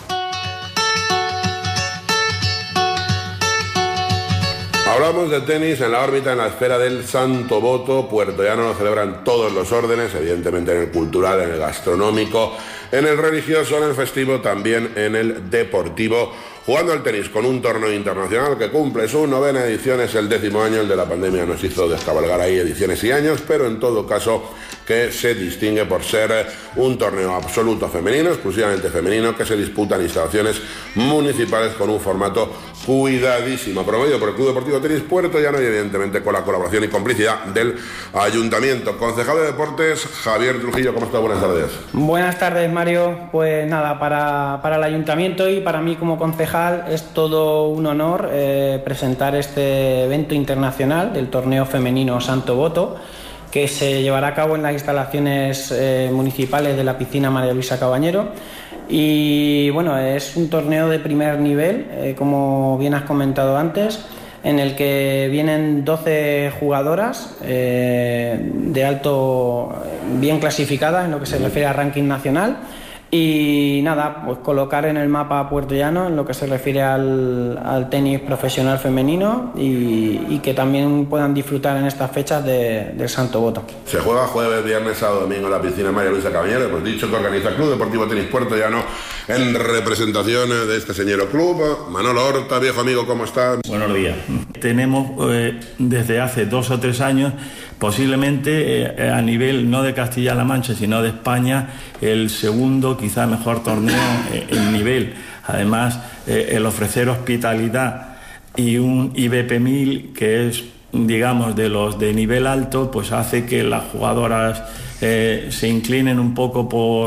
Hablamos de tenis en la órbita, en la esfera del Santo Voto. Puertollano lo celebran todos los órdenes, evidentemente en el cultural, en el gastronómico, en el religioso, en el festivo, también en el deportivo. Jugando al tenis con un torneo internacional que cumple su novena edición, es el décimo año, el de la pandemia nos hizo descabalgar ahí ediciones y años, pero en todo caso que se distingue por ser un torneo absoluto femenino, exclusivamente femenino, que se disputa en instalaciones municipales con un formato cuidadísimo, promovido por el Club Deportivo Tenis Puertollano y evidentemente con la colaboración y complicidad del Ayuntamiento. Concejal de Deportes, Javier Trujillo, ¿cómo está? Buenas tardes. Buenas tardes, Mario. Pues nada, para, para el Ayuntamiento y para mí como concejal es todo un honor eh, presentar este evento internacional del torneo femenino Santo Voto, que se llevará a cabo en las instalaciones eh, municipales de la piscina María Luisa Cabañero. Y bueno, es un torneo de primer nivel, eh, como bien has comentado antes, en el que vienen doce jugadoras eh, de alto, bien clasificadas en lo que se refiere a ranking nacional. Y nada, pues colocar en el mapa puertollano en lo que se refiere al, al tenis profesional femenino y, y que también puedan disfrutar en estas fechas de, del Santo Voto. Se juega jueves, viernes, sábado, domingo en la piscina María Luisa Cabañero, hemos dicho que organiza el Club Deportivo Tenis Puertollano en representación de este señor club. Manolo Horta, viejo amigo, ¿cómo estás? Buenos días. Tenemos eh, desde hace dos o tres años posiblemente eh, a nivel no de Castilla-La Mancha sino de España el segundo quizá mejor torneo eh, en nivel. Además eh, el ofrecer hospitalidad y un I B P mil que es digamos de los de nivel alto, pues hace que las jugadoras eh, se inclinen un poco por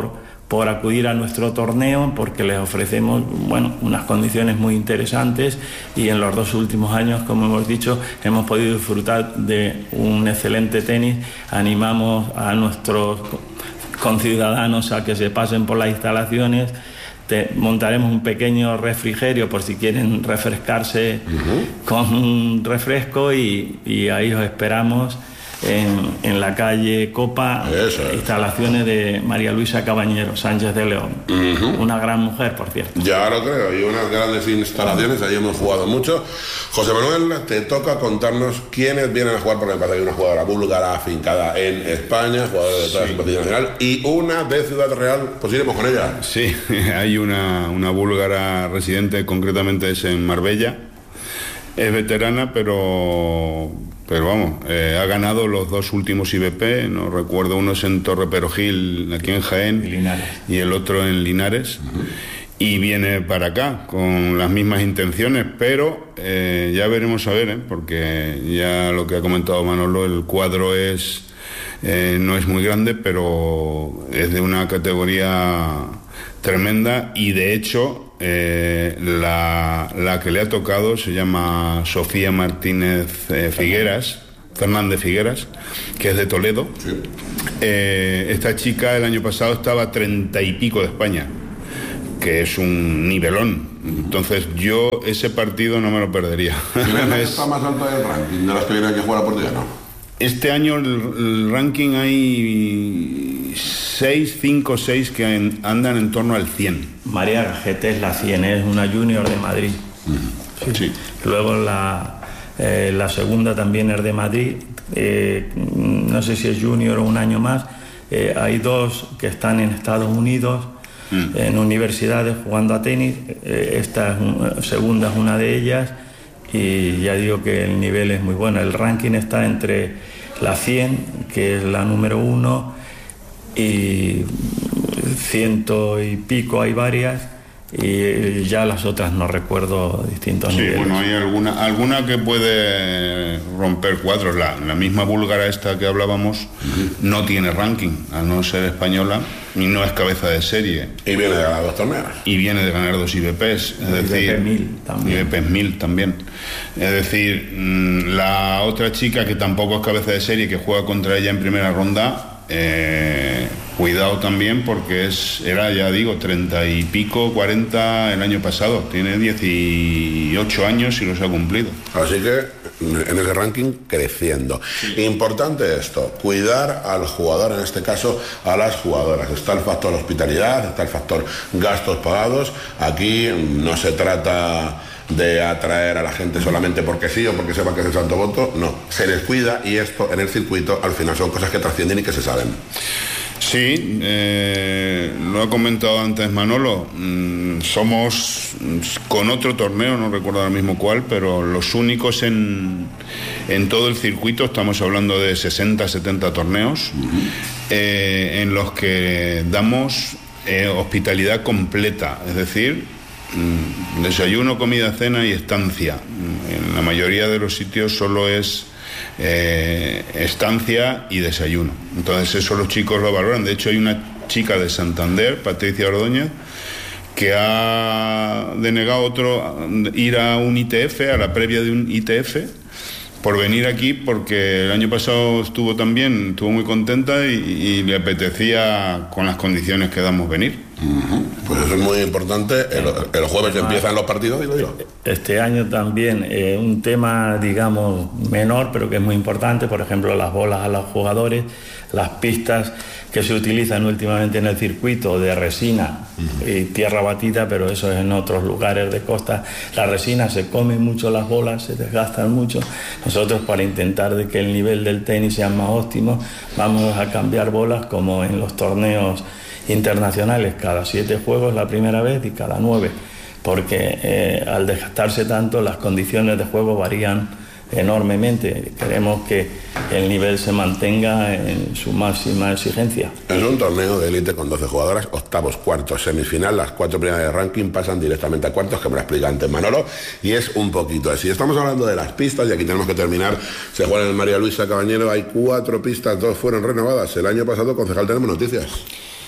por acudir a nuestro torneo, porque les ofrecemos, bueno, unas condiciones muy interesantes, y en los dos últimos años, como hemos dicho, hemos podido disfrutar de un excelente tenis. Animamos a nuestros conciudadanos a que se pasen por las instalaciones. Te montaremos un pequeño refrigerio por si quieren refrescarse uh-huh. con un refresco, y, y ahí os esperamos en, en la calle Copa, Eso. instalaciones de María Luisa Cabañero Sánchez de León. Uh-huh. Una gran mujer, por cierto. Ya lo creo, y unas grandes instalaciones, ahí hemos jugado mucho. José Manuel, te toca contarnos quiénes vienen a jugar, porque me parece que hay una jugadora búlgara afincada en España, jugadora de toda la competición nacional, y una de Ciudad Real, pues iremos con ella. Sí, hay una, una búlgara residente, concretamente es en Marbella. Es veterana, pero... Pero vamos, eh, ha ganado los dos últimos I B P, no recuerdo, uno es en Torre Perojil, aquí en Jaén, y, y el otro en Linares. Uh-huh. Y viene para acá con las mismas intenciones, pero eh, ya veremos a ver, ¿eh? Porque ya lo que ha comentado Manolo, el cuadro es eh, no es muy grande, pero es de una categoría tremenda, y de hecho eh, la, la que le ha tocado se llama Sofía Martínez eh, Figueras, Fernández Figueras, que es de Toledo. Sí. Eh, esta chica el año pasado estaba a treinta y pico de España, que es un nivelón. Entonces yo ese partido no me lo perdería. ¿Quién es... está más alto del ranking de las que vienen aquí a jugar a Portugal? Este año el, el ranking hay seis, cinco, seis que en, andan en torno al cien. María Gajete es la cien, es una junior de Madrid. Uh-huh. Sí. Luego la, eh, la segunda también es de Madrid, eh, no sé si es junior o un año más. Eh, hay dos que están en Estados Unidos, uh-huh. en universidades jugando a tenis. Eh, esta es, segunda es una de ellas. Y ya digo que el nivel es muy bueno. El ranking está entre la cien, que es la número uno, y ciento y pico hay varias, y ya las otras no recuerdo distintos sí, niveles. Bueno, hay alguna, alguna que puede romper cuadros. La, la misma búlgara esta que hablábamos uh-huh. no tiene ranking, al no ser española, y no es cabeza de serie. Y viene de ganar dos torneos. Y viene de ganar dos I B Ps. Es I B P decir, mil también. I B P mil también. Es decir, la otra chica que tampoco es cabeza de serie, que juega contra ella en primera ronda, Eh, cuidado también, porque es era, ya digo, treinta y pico, cuarenta el año pasado. Tiene dieciocho años y los ha cumplido. Así que en ese ranking creciendo. Sí. Importante esto, cuidar al jugador, en este caso a las jugadoras. Está el factor hospitalidad, está el factor gastos pagados. Aquí no se trata de atraer a la gente solamente porque sí o porque sepa que es el santo voto, no, se les cuida, y esto en el circuito al final son cosas que trascienden y que se saben. Sí, eh, lo ha comentado antes Manolo, mm, somos con otro torneo, no recuerdo ahora mismo cuál, pero los únicos en, en todo el circuito, estamos hablando de sesenta, setenta torneos, uh-huh. eh, en los que damos eh, hospitalidad completa, es decir, desayuno, comida, cena y estancia. En la mayoría de los sitios solo es eh, estancia y desayuno. Entonces eso los chicos lo valoran. De hecho hay una chica de Santander, Patricia Ordóñez, que ha denegado otro ir a un I T F, a la previa de un I T F, por venir aquí, porque el año pasado estuvo también, estuvo muy contenta y, y le apetecía, con las condiciones que damos, venir. Uh-huh. Pues eso es muy importante. El, el jueves empiezan los partidos, digo yo. Este año también eh, un tema, digamos, menor, pero que es muy importante, por ejemplo, las bolas a los jugadores, las pistas que se utilizan últimamente en el circuito de resina uh-huh. y tierra batida, pero eso es en otros lugares de costa. La resina se come mucho, las bolas se desgastan mucho. Nosotros, para intentar de que el nivel del tenis sea más óptimo, vamos a cambiar bolas como en los torneos internacionales, cada siete juegos la primera vez y cada nueve, porque eh, al desgastarse tanto las condiciones de juego varían enormemente. Queremos que el nivel se mantenga en su máxima exigencia. Es un torneo de élite con doce jugadoras, octavos, cuartos, semifinal. Las cuatro primeras de ranking pasan directamente a cuartos, que me lo explica antes Manolo, y es un poquito así. Estamos hablando de las pistas y aquí tenemos que terminar. Se juega en el María Luisa Cabañero, hay cuatro pistas, dos fueron renovadas. El año pasado, concejal, tenemos noticias.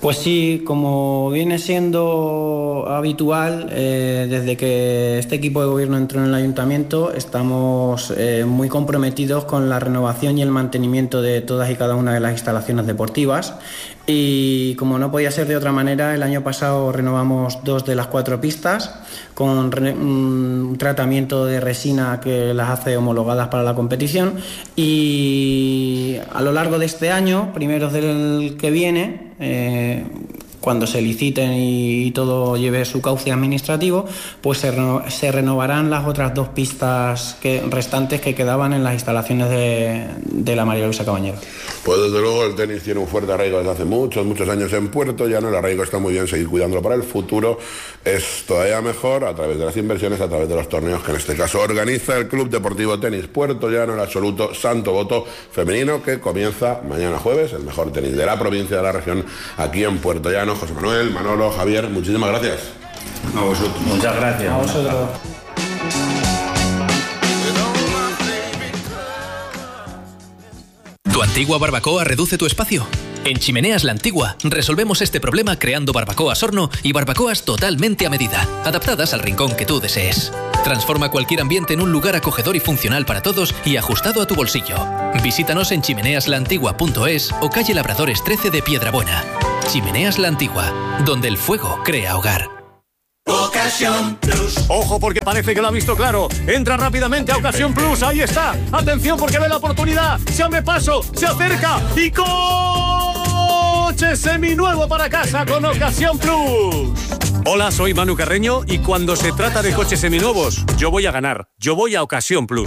Pues sí, como viene siendo habitual, eh, desde que este equipo de gobierno entró en el ayuntamiento, estamos eh, muy comprometidos con la renovación y el mantenimiento de todas y cada una de las instalaciones deportivas. Y como no podía ser de otra manera, el año pasado renovamos dos de las cuatro pistas con re- un tratamiento de resina que las hace homologadas para la competición, y a lo largo de este año, primeros del que viene, eh, cuando se liciten y todo lleve su cauce administrativo, pues se, reno- se renovarán las otras dos pistas que, restantes que quedaban en las instalaciones de, de la María Luisa Cabañero. Pues desde luego el tenis tiene un fuerte arraigo desde hace muchos, muchos años en Puerto Llano. El arraigo está muy bien, seguir cuidándolo para el futuro es todavía mejor a través de las inversiones, a través de los torneos que en este caso organiza el Club Deportivo Tenis Puerto Llano, el absoluto Santo Voto femenino, que comienza mañana jueves, el mejor tenis de la provincia, de la región, aquí en Puerto Llano. José Manuel, Manolo, Javier, muchísimas gracias. A vosotros. Muchas gracias. A vosotros. ¿Tu antigua barbacoa reduce tu espacio? En Chimeneas La Antigua resolvemos este problema creando barbacoas horno y barbacoas totalmente a medida, adaptadas al rincón que tú desees. Transforma cualquier ambiente en un lugar acogedor y funcional para todos y ajustado a tu bolsillo. Visítanos en chimeneas la antigua punto es o calle Labradores trece de Piedrabuena. Chimeneas La Antigua, donde el fuego crea hogar. Ocasión Plus. Ojo, porque parece que lo ha visto claro. Entra rápidamente a Ocasión Plus. Ahí está. Atención, porque ve la oportunidad. Se abre paso, se acerca y coche seminuevo para casa con Ocasión Plus. Hola, soy Manu Carreño y cuando se trata de coches seminuevos, yo voy a ganar. Yo voy a Ocasión Plus.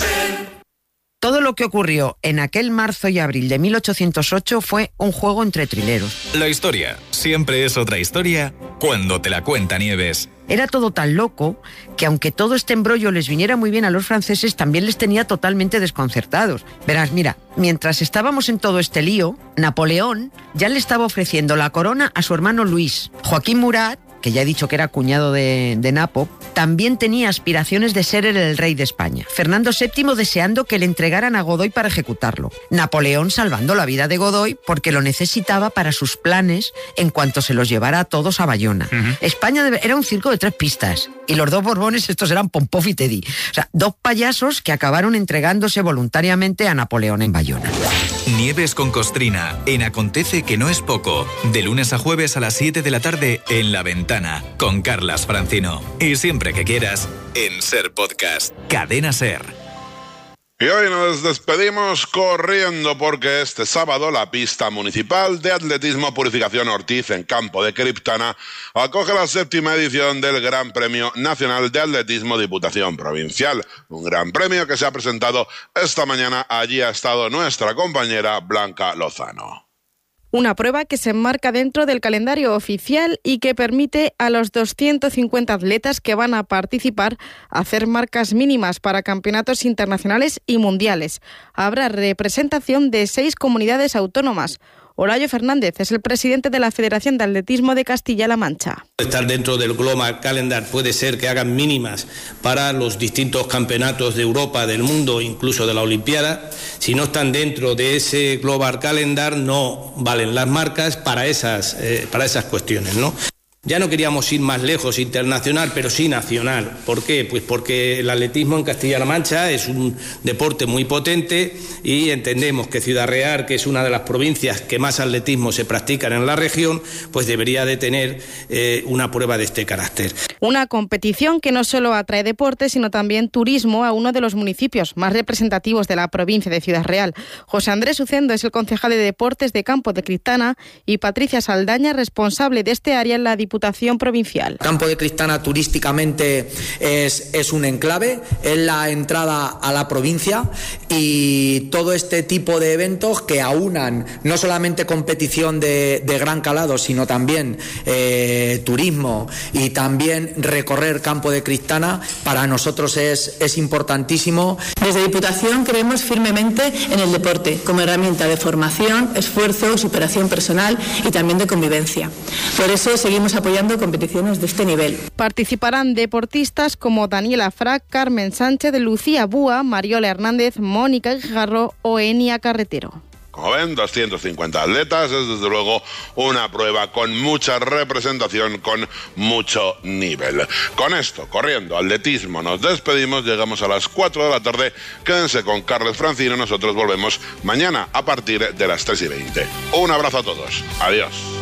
Todo lo que ocurrió en aquel marzo y abril de mil ochocientos ocho fue un juego entre trileros. La historia siempre es otra historia cuando te la cuenta Nieves. Era todo tan loco que aunque todo este embrollo les viniera muy bien a los franceses, también les tenía totalmente desconcertados. Verás, mira, mientras estábamos en todo este lío, Napoleón ya le estaba ofreciendo la corona a su hermano Luis. Joaquín Murat, que ya he dicho que era cuñado de, de Napo, también tenía aspiraciones de ser el, el rey de España. Fernando séptimo deseando que le entregaran a Godoy para ejecutarlo. Napoleón salvando la vida de Godoy porque lo necesitaba para sus planes en cuanto se los llevara a todos a Bayona. Uh-huh. España era un circo de tres pistas y los dos Borbones estos eran Pompov y Teddy. O sea, dos payasos que acabaron entregándose voluntariamente a Napoleón en Bayona. Nieves con Costrina, en Acontece que no es poco. De lunes a jueves a las siete de la tarde en La Ventana, con Carlas Francino. Y siempre que quieras, en Ser Podcast. Cadena Ser. Y hoy nos despedimos corriendo porque este sábado la pista municipal de atletismo Purificación Ortiz en Campo de Criptana acoge la séptima edición del Gran Premio Nacional de Atletismo Diputación Provincial. Un gran premio que se ha presentado esta mañana. Allí ha estado nuestra compañera Blanca Lozano. Una prueba que se enmarca dentro del calendario oficial y que permite a los doscientos cincuenta atletas que van a participar hacer marcas mínimas para campeonatos internacionales y mundiales. Habrá representación de seis comunidades autónomas. Horacio Fernández es el presidente de la Federación de Atletismo de Castilla-La Mancha. Estar dentro del Global Calendar puede ser que hagan mínimas para los distintos campeonatos de Europa, del mundo, incluso de la Olimpiada. Si no están dentro de ese Global Calendar, no valen las marcas para esas, eh, para esas cuestiones, ¿no? Ya no queríamos ir más lejos, internacional, pero sí nacional. ¿Por qué? Pues porque el atletismo en Castilla-La Mancha es un deporte muy potente y entendemos que Ciudad Real, que es una de las provincias que más atletismo se practican en la región, pues debería de tener eh, una prueba de este carácter. Una competición que no solo atrae deporte, sino también turismo a uno de los municipios más representativos de la provincia de Ciudad Real. José Andrés Ucendo es el concejal de Deportes de Campo de Criptana y Patricia Saldaña, responsable de este área en la Diputación Provincial. Campo de Criptana turísticamente es, es un enclave, es la entrada a la provincia y todo este tipo de eventos que aunan no solamente competición de, de gran calado, sino también eh, turismo y también recorrer Campo de Criptana, para nosotros es, es importantísimo. Desde Diputación creemos firmemente en el deporte como herramienta de formación, esfuerzo, superación personal y también de convivencia. Por eso seguimos apoyando competiciones de este nivel. Participarán deportistas como Daniela Frac, Carmen Sánchez, Lucía Búa, Mariola Hernández, Mónica Guijarro o Enia Carretero. Como ven, doscientos cincuenta atletas, es desde luego una prueba con mucha representación, con mucho nivel. Con esto, corriendo, atletismo, nos despedimos, llegamos a las cuatro de la tarde. Quédense con Carles Francino, nosotros volvemos mañana a partir de las tres y veinte. Un abrazo a todos, adiós.